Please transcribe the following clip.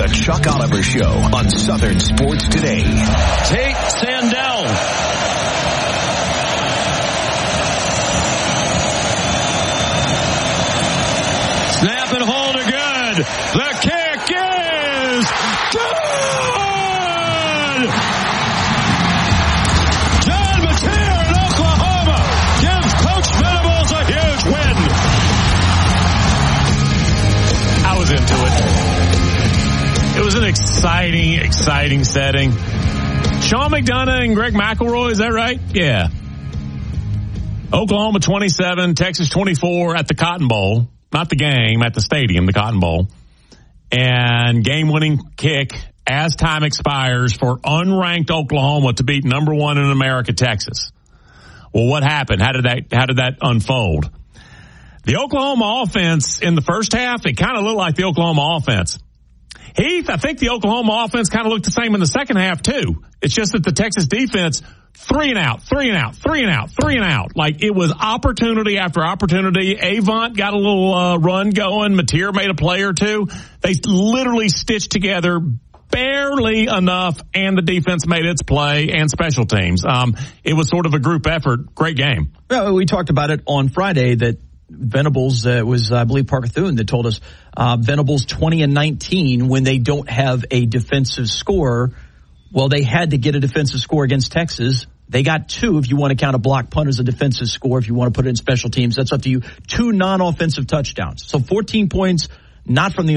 The Chuck Oliver Show on Southern Sports Today. Tate Sandell. Snap and hold are good. The kick is good! John Mateer in Oklahoma gives Coach Venables a huge win. I was into it. It was an exciting setting. Sean McDonough and Greg McElroy, is that right? Yeah. Oklahoma 27, Texas 24 at the Cotton Bowl. Not the game, at the stadium, the Cotton Bowl. And game-winning kick as time expires for unranked Oklahoma to beat number 1 in America, Texas. Well, what happened? How did that unfold? The Oklahoma offense in the first half, it kind of looked like the Oklahoma offense. Heath, I think the Oklahoma offense kind of looked the same in the second half, too. It's just that the Texas defense, 3 and out. Like, it was opportunity after opportunity. Avant got a little run going. Mateer made a play or two. They literally stitched together barely enough, and the defense made its play, and special teams. It was sort of a group effort. Great game. Well, we talked about it on Friday that Venables, was, I believe, Parker Thune that told us Venables 20-19 when they don't have a defensive scorer. Well, they had to get a defensive score against Texas. They got 2 if you want to count a block punt as a defensive score. If you want to put it in special teams, that's up to you. 2 non-offensive touchdowns. So 14 points, not from the